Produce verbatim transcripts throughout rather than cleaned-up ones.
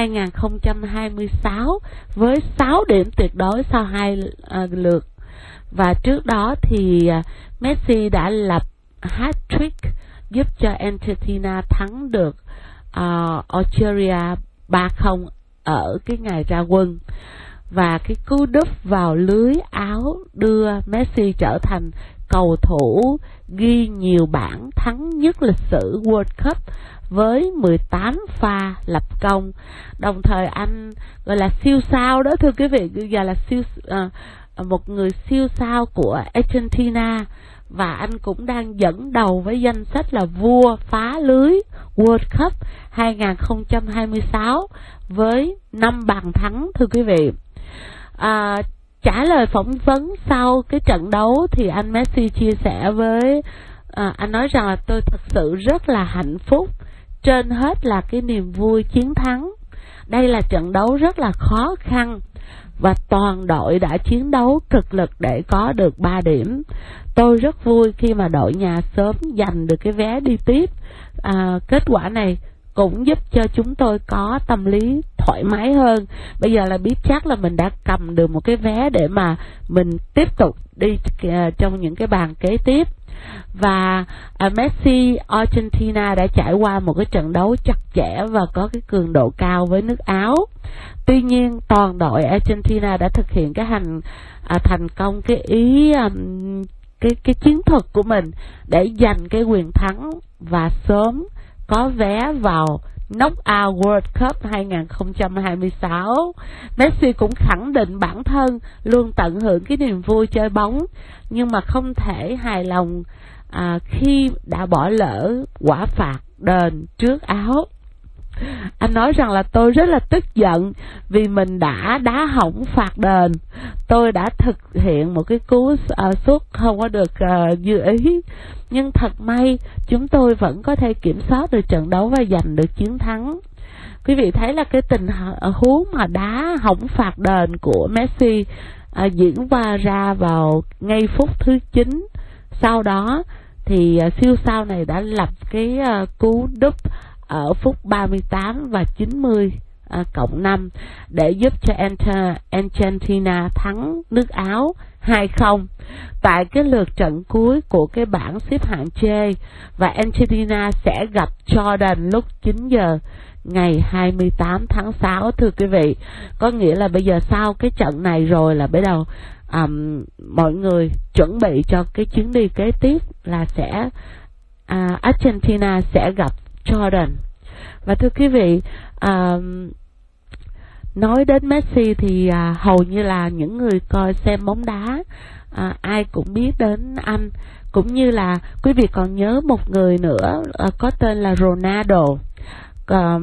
hai không hai sáu với sáu điểm tuyệt đối sau hai uh, lượt. Và trước đó thì uh, Messi đã lập hat-trick giúp cho Argentina thắng được uh, Algeria ba không ở cái ngày ra quân. Và cái cú đúp vào lưới áo đưa Messi trở thành cầu thủ ghi nhiều bảng thắng nhất lịch sử World Cup với mười tám pha lập công. Đồng thời anh gọi là siêu sao đó thưa quý vị, giờ là siêu à, một người siêu sao của Argentina, và anh cũng đang dẫn đầu với danh sách là vua phá lưới World Cup hai không hai sáu với năm bàn thắng thưa quý vị. À, trả lời phỏng vấn sau cái trận đấu thì anh Messi chia sẻ với à, anh nói rằng là tôi thật sự rất là hạnh phúc, trên hết là cái niềm vui chiến thắng. Đây là trận đấu rất là khó khăn và toàn đội đã chiến đấu cực lực để có được ba điểm. Tôi rất vui khi mà đội nhà sớm giành được cái vé đi tiếp. À, kết quả này cũng giúp cho chúng tôi có tâm lý thoải mái hơn. Bây giờ là biết chắc là mình đã cầm được một cái vé để mà mình tiếp tục đi uh, trong những cái bàn kế tiếp. Và uh, Messi Argentina đã trải qua một cái trận đấu chặt chẽ và có cái cường độ cao với nước Áo. Tuy nhiên toàn đội Argentina đã thực hiện cái hành uh, thành công cái ý um, cái cái chiến thuật của mình để giành cái quyền thắng và sớm có vé vào Knockout World Cup hai không hai sáu. Messi cũng khẳng định bản thân luôn tận hưởng cái niềm vui chơi bóng, nhưng mà không thể hài lòng à, khi đã bỏ lỡ quả phạt đền trước Áo. Anh nói rằng là tôi rất là tức giận vì mình đã đá hỏng phạt đền. Tôi đã thực hiện một cái cú uh, sút không có được uh, như ý, nhưng thật may chúng tôi vẫn có thể kiểm soát được trận đấu và giành được chiến thắng. Quý vị thấy là cái tình huống mà đá hỏng phạt đền của Messi uh, diễn qua ra vào ngay phút thứ chín. Sau đó thì uh, siêu sao này đã lập cái uh, cú đúp ở phút ba mươi tám và chín mươi à, cộng năm để giúp cho Argentina thắng nước Áo hai không tại cái lượt trận cuối của cái bảng xếp hạng C, và Argentina sẽ gặp Jordan lúc chín giờ ngày hai mươi tám tháng sáu thưa quý vị. Có nghĩa là bây giờ sau cái trận này rồi là bắt đầu um, mọi người chuẩn bị cho cái chuyến đi kế tiếp là sẽ uh, Argentina sẽ gặp Jordan. Và thưa quý vị, à, nói đến Messi thì à, hầu như là những người coi xem bóng đá à, ai cũng biết đến anh, cũng như là quý vị còn nhớ một người nữa à, có tên là Ronaldo. à,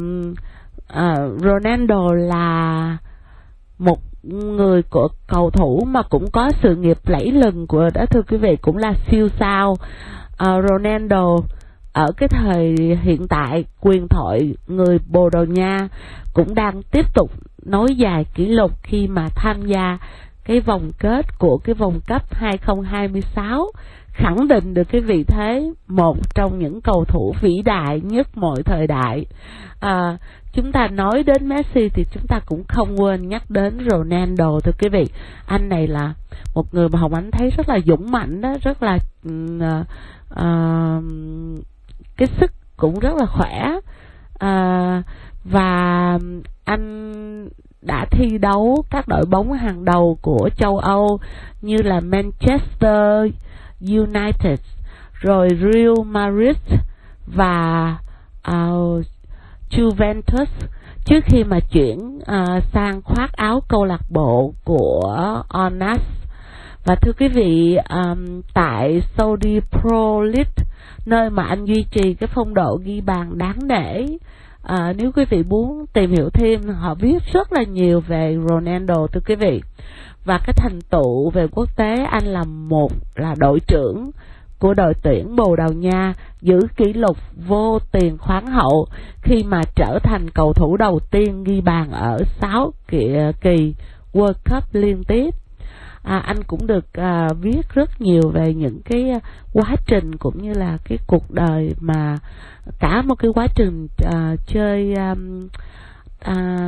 à, Ronaldo là một người của cầu thủ mà cũng có sự nghiệp lẫy lừng của đó thưa quý vị, cũng là siêu sao. à, Ronaldo ở cái thời hiện tại quyền thoại người Bồ Đào Nha cũng đang tiếp tục nối dài kỷ lục khi mà tham gia cái vòng kết của cái vòng cấp hai không hai sáu, khẳng định được cái vị thế một trong những cầu thủ vĩ đại nhất mọi thời đại. À, chúng ta nói đến Messi thì chúng ta cũng không quên nhắc đến Ronaldo thưa quý vị. Anh này là một người mà Hồng Ánh thấy rất là dũng mãnh đó, rất là uh, uh, cái sức cũng rất là khỏe. À, và anh đã thi đấu các đội bóng hàng đầu của châu Âu như là Manchester United, rồi Real Madrid và uh, Juventus trước khi mà chuyển uh, sang khoác áo câu lạc bộ của Onas. Và thưa quý vị, um, tại Saudi Pro League, nơi mà anh duy trì cái phong độ ghi bàn đáng nể, à, nếu quý vị muốn tìm hiểu thêm, họ viết rất là nhiều về Ronaldo thưa quý vị. Và cái thành tựu về quốc tế, anh là một là đội trưởng của đội tuyển Bồ Đào Nha, giữ kỷ lục vô tiền khoáng hậu khi mà trở thành cầu thủ đầu tiên ghi bàn ở sáu kỳ, kỳ World Cup liên tiếp. À, anh cũng được à, viết rất nhiều về những cái quá trình cũng như là cái cuộc đời mà cả một cái quá trình à, chơi à, à,